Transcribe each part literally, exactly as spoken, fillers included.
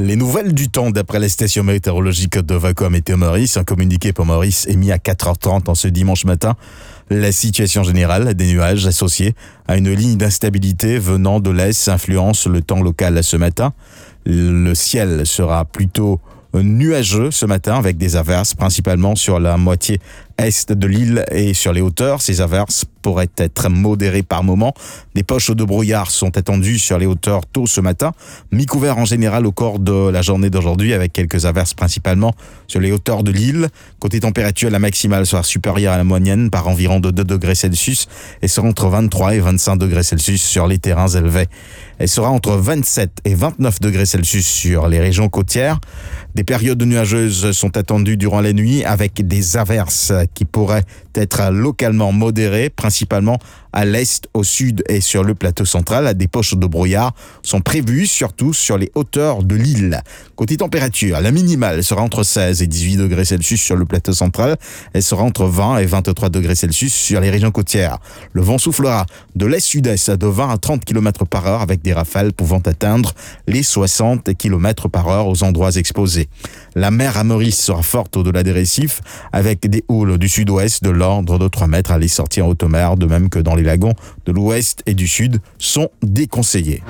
Les nouvelles du temps d'après la station météorologique de Vaco Météo Maurice. Un communiqué pour Maurice émis à quatre heures trente en ce dimanche matin. La situation générale des nuages associés à une ligne d'instabilité venant de l'est influence le temps local ce matin. Le ciel sera plutôt nuageux ce matin avec des averses principalement sur la moitié est de l'île et sur les hauteurs. Ces averses pourraient être modérées par moments. Des poches de brouillard sont attendues sur les hauteurs tôt ce matin. Mi-couvert en général au cours de la journée d'aujourd'hui avec quelques averses principalement sur les hauteurs de l'île. Côté température, la maximale sera supérieure à la moyenne par environ de deux degrés Celsius et sera entre vingt-trois et vingt-cinq degrés Celsius sur les terrains élevés. Elle sera entre vingt-sept et vingt-neuf degrés Celsius sur les régions côtières. Des périodes nuageuses sont attendues durant la nuit avec des averses qui pourraient être localement modérées, principalement à l'est, au sud et sur le plateau central. Des poches de brouillard sont prévues, surtout sur les hauteurs de l'île. Côté température, la minimale sera entre seize et dix-huit degrés Celsius sur le plateau central. Elle sera entre vingt et vingt-trois degrés Celsius sur les régions côtières. Le vent soufflera de l'est-sud-est de vingt à trente kilomètres par heure avec des rafales pouvant atteindre les soixante kilomètres par heure aux endroits exposés. La mer à Maurice sera forte au-delà des récifs avec des houles du sud-ouest de l'ordre de trois mètres à les sorties en haute mer, de même que dans les lagons de l'ouest et du sud sont déconseillés.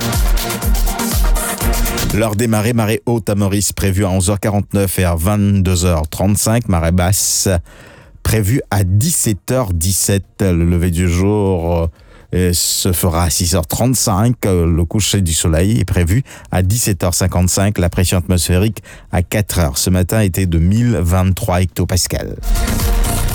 L'heure des marées, marée haute à Maurice prévue à onze heures quarante-neuf et à vingt-deux heures trente-cinq, marée basse prévue à dix-sept heures dix-sept. Le lever du jour euh, se fera à six heures trente-cinq. Le coucher du soleil est prévu à dix-sept heures cinquante-cinq. La pression atmosphérique à quatre heures ce matin était de mille vingt-trois hectopascales.